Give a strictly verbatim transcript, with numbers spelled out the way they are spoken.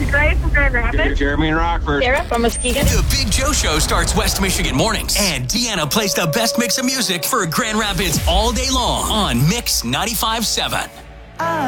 is Grace from Grand Rapids. Jeremy and Rockford. Sarah from Muskegon. The Big Joe Show starts West Michigan mornings. And Deanna plays the best mix of music for Grand Rapids all day long on Mix ninety-five point seven.